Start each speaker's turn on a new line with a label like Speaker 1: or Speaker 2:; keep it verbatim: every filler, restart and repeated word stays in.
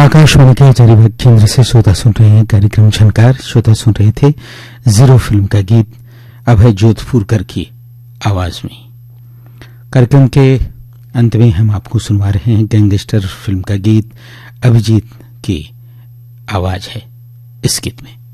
Speaker 1: आकाशवाणी के जरीबग केंद्र से श्रोता सुन रहे हैं कार्यक्रम झनकार। श्रोता सुन रहे थे जीरो फिल्म का गीत अभय जोधपुरकर की आवाज में। कार्यक्रम के अंत में हम आपको सुनवा रहे हैं गैंगस्टर फिल्म का गीत, अभिजीत की आवाज है इस गीत में।